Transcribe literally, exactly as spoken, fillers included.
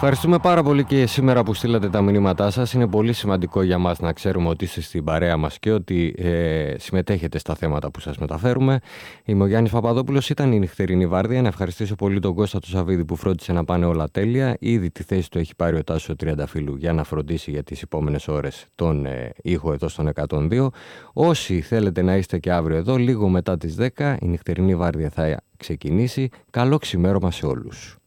Ευχαριστούμε πάρα πολύ και σήμερα που στείλατε τα μηνύματά σας. Είναι πολύ σημαντικό για μας να ξέρουμε ότι είστε στην παρέα μας και ότι ε, συμμετέχετε στα θέματα που σας μεταφέρουμε. Είμαι ο Γιάννης Παπαδόπουλος, ήταν η νυχτερινή βάρδια. Να ευχαριστήσω πολύ τον Κώστα του Σαββίδη που φρόντισε να πάνε όλα τέλεια. Ήδη τη θέση του έχει πάρει ο Τάσος Τριανταφύλου για να φροντίσει για τις επόμενες ώρες τον ε, ήχο εδώ στον εκατόν δύο. Όσοι θέλετε να είστε και αύριο εδώ, λίγο μετά τις δέκα, η νυχτερινή βάρδια θα ξεκινήσει. Καλό ξημέρωμα σε όλους.